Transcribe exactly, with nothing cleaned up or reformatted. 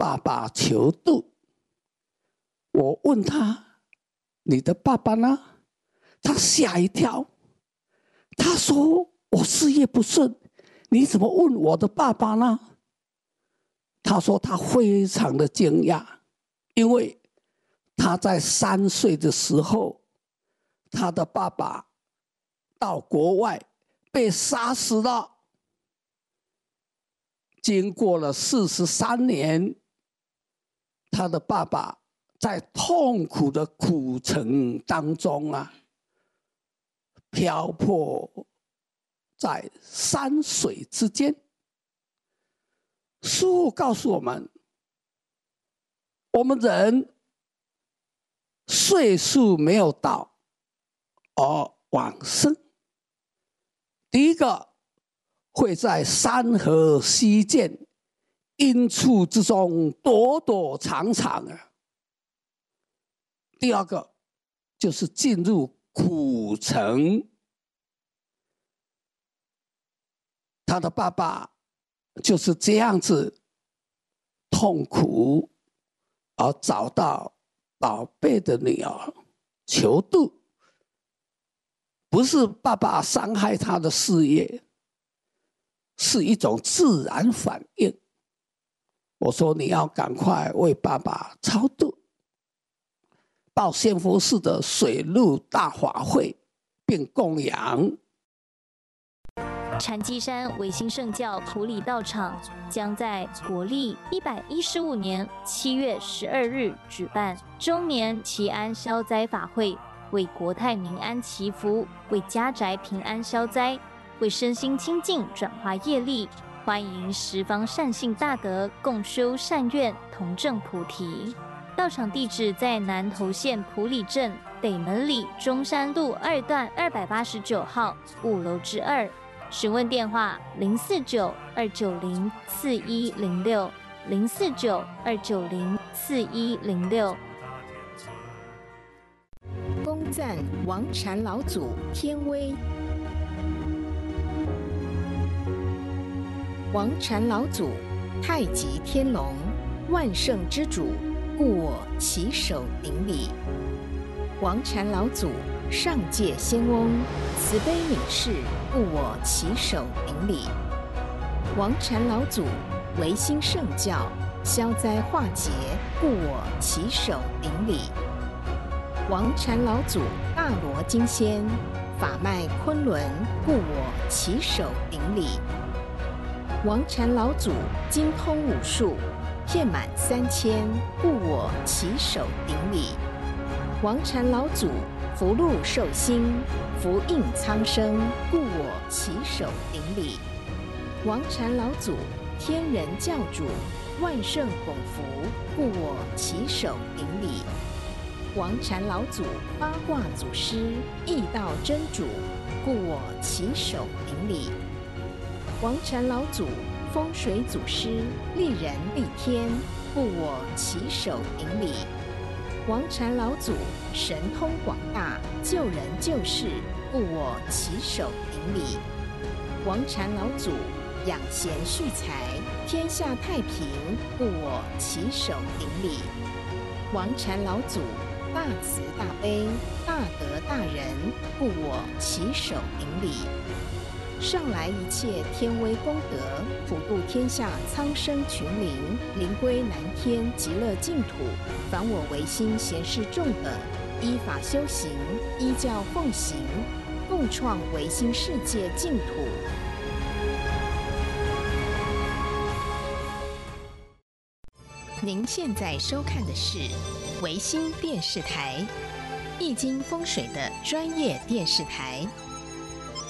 爸爸求渡。我问他：“你的爸爸呢？”他吓一跳，他说：“我事业不顺，你怎么问我的爸爸呢？”他说他非常的惊讶，因为他在三岁的时候，他的爸爸到国外被杀死了。经过了四十三年，他的爸爸在痛苦的苦程当中啊，漂泊在山水之间。师父告诉我们，我们人岁数没有到而往生，第一个会在山河溪涧、阴处之中躲躲藏藏啊。第二个就是进入苦城。他的爸爸就是这样子痛苦，而找到宝贝的女儿求渡。不是爸爸伤害他的事业，是一种自然反应。我说你要赶快为爸爸超度，报仙佛寺的水陆大法会，并供养。 禅机山维新圣教普里道场将在国历一百一十五年七月十二日举办周年祈安消灾法会，为国泰民安祈福，为家宅平安消灾，为身心清净转化业力。欢迎十方善信大德共修善愿，同证菩提。道场地址在南投县埔里镇北门里中山路二段二百八十九号五楼之二。询问电话：零四九二九零四一零六零四九二九零四一零六。 恭赞王禅老祖天威。王禅老祖，太极天龙，万圣之主，故我起手顶礼。王禅老祖，上界仙翁，慈悲悯视，故我起手顶礼。王禅老祖，维新圣教，消灾化解，故我起手顶礼。王禅老祖，大罗金仙，法脉昆仑，故我起手顶礼。王禅老祖，精通武术，遍满三千，故我起手顶礼。王禅老祖，福禄寿星，福应苍生，故我起手顶礼。王禅老祖，天人教主，万圣拱福，故我起手顶礼。王禅老祖，八卦祖师，易道真主，故我起手顶礼。王禅老祖，风水祖师，利人利天，故我起手顶礼。王禅老祖，神通广大，救人救世，故我起手顶礼。王禅老祖，养贤蓄财，天下太平，故我起手顶礼。王禅老祖，大慈大悲，大德大仁，故我起手顶礼。上来一切天威功德，普度天下苍生群灵，灵归南天极乐净土。凡我唯心贤士众等，依法修行，依教奉行，共创唯心世界净土。您现在收看的是唯心电视台，易经风水的专业电视台。